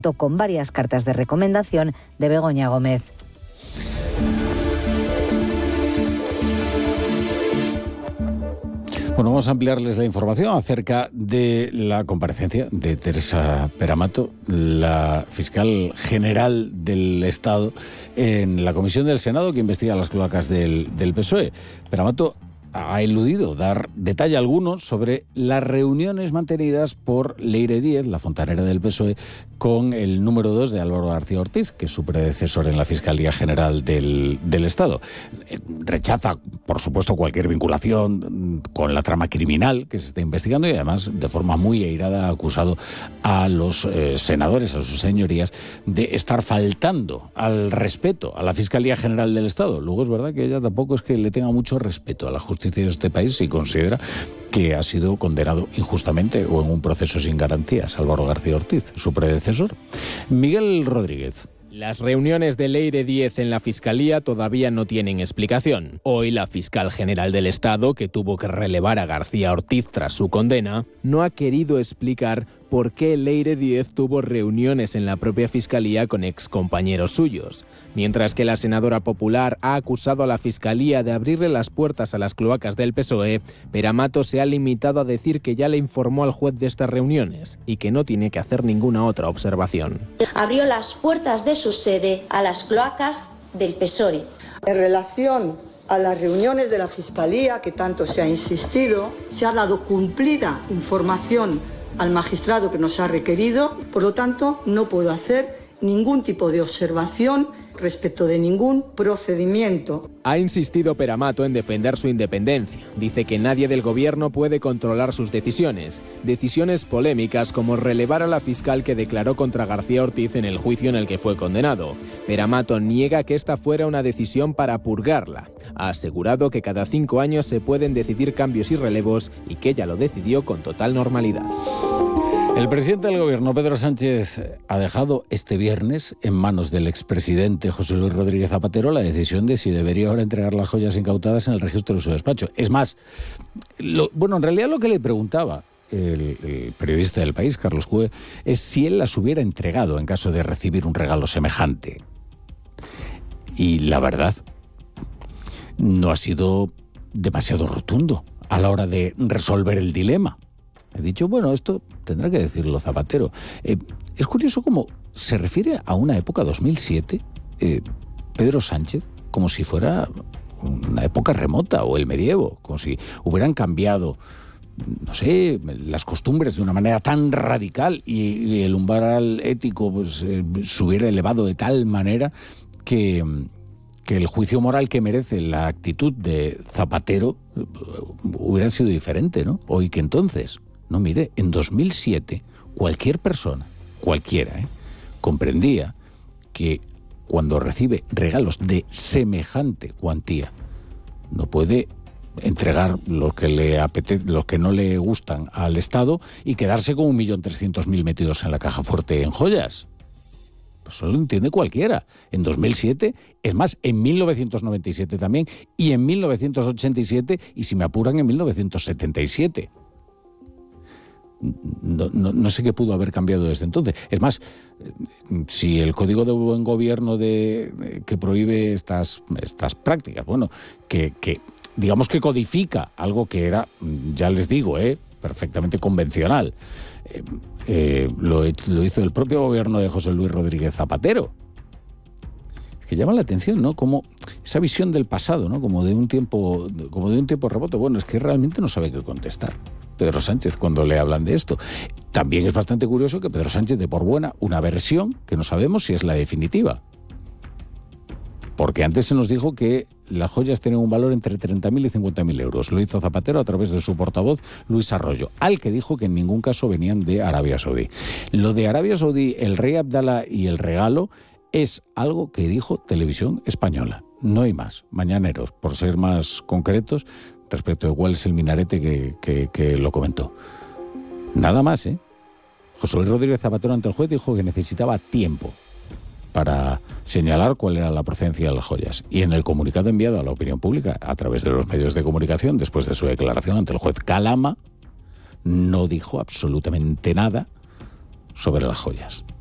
con varias cartas de recomendación de Begoña Gómez. Bueno, vamos a ampliarles la información acerca de la comparecencia de Teresa Peramato, la fiscal general del Estado, en la comisión del Senado que investiga las cloacas del PSOE. Peramato ha eludido dar detalle alguno sobre las reuniones mantenidas por Leire Díez, la fontanera del PSOE, con el número 2 de Álvaro García Ortiz, que es su predecesor en la Fiscalía General del Estado. Rechaza, por supuesto, cualquier vinculación con la trama criminal que se está investigando y además, de forma muy airada, ha acusado a los senadores, a sus señorías, de estar faltando al respeto a la Fiscalía General del Estado. Luego es verdad que ella tampoco es que le tenga mucho respeto a la justicia de este país si considera que ha sido condenado injustamente o en un proceso sin garantías. Álvaro García Ortiz, su predecesor. Miguel Rodríguez. Las reuniones de Leire Díez en la Fiscalía todavía no tienen explicación. Hoy la fiscal general del Estado, que tuvo que relevar a García Ortiz tras su condena, no ha querido explicar por qué Leire Díez tuvo reuniones en la propia Fiscalía con excompañeros suyos. Mientras que la senadora popular ha acusado a la Fiscalía de abrirle las puertas a las cloacas del PSOE, Peramato se ha limitado a decir que ya le informó al juez de estas reuniones y que no tiene que hacer ninguna otra observación. Abrió las puertas de su sede a las cloacas del PSOE. En relación a las reuniones de la Fiscalía, que tanto se ha insistido, se ha dado cumplida información al magistrado que nos ha requerido, por lo tanto no puedo hacer ningún tipo de observación respecto de ningún procedimiento. Ha insistido Peramato en defender su independencia. Dice que nadie del gobierno puede controlar sus decisiones. Decisiones polémicas como relevar a la fiscal que declaró contra García Ortiz en el juicio en el que fue condenado. Peramato niega que esta fuera una decisión para purgarla. Ha asegurado que cada 5 años se pueden decidir cambios y relevos y que ella lo decidió con total normalidad. El presidente del gobierno, Pedro Sánchez, ha dejado este viernes en manos del expresidente José Luis Rodríguez Zapatero la decisión de si debería ahora entregar las joyas incautadas en el registro de su despacho. Es más, en realidad lo que le preguntaba el periodista del País, Carlos Cue, es si él las hubiera entregado en caso de recibir un regalo semejante. Y la verdad, no ha sido demasiado rotundo a la hora de resolver el dilema. He dicho, bueno, esto tendrá que decirlo Zapatero. Es curioso cómo se refiere a una época 2007, Pedro Sánchez, como si fuera una época remota o el medievo, como si hubieran cambiado, no sé, las costumbres de una manera tan radical y el umbral ético pues, se hubiera elevado de tal manera que el juicio moral que merece la actitud de Zapatero hubiera sido diferente, ¿no? Hoy que entonces. No, mire, en 2007 cualquier persona, cualquiera, comprendía que cuando recibe regalos de semejante cuantía no puede entregar los que le apetece, los que no le gustan al Estado y quedarse con 1.300.000 metidos en la caja fuerte en joyas. Pues eso lo entiende cualquiera. En 2007, es más, en 1997 también, y en 1987, y si me apuran, en 1977. No sé qué pudo haber cambiado desde entonces. Es más, si el Código de Buen Gobierno que prohíbe estas prácticas, bueno, que digamos que codifica algo que era, ya les digo, perfectamente convencional, lo hizo el propio gobierno de José Luis Rodríguez Zapatero. Es que llama la atención, ¿no? Como esa visión del pasado, ¿no? Como de un tiempo remoto. Bueno, es que realmente no sabe qué contestar Pedro Sánchez cuando le hablan de esto. También es bastante curioso que Pedro Sánchez dé por buena una versión que no sabemos si es la definitiva. Porque antes se nos dijo que las joyas tenían un valor entre 30.000 y 50.000 euros. Lo hizo Zapatero a través de su portavoz, Luis Arroyo, al que dijo que en ningún caso venían de Arabia Saudí. Lo de Arabia Saudí, el rey Abdalá y el regalo es algo que dijo Televisión Española. No hay más. Mañaneros, por ser más concretos, respecto de cuál es el minarete que lo comentó. Nada más, José Luis Rodríguez Zapatero ante el juez dijo que necesitaba tiempo para señalar cuál era la procedencia de las joyas. Y en el comunicado enviado a la opinión pública a través de los medios de comunicación, después de su declaración ante el juez Calama, no dijo absolutamente nada sobre las joyas.